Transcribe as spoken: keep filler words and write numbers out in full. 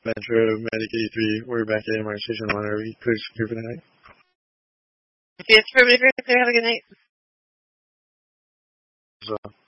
Metro, Medic eighty-three, we're back at M R Station one. Are we clear for the night? Yes, for me, have a good night. So.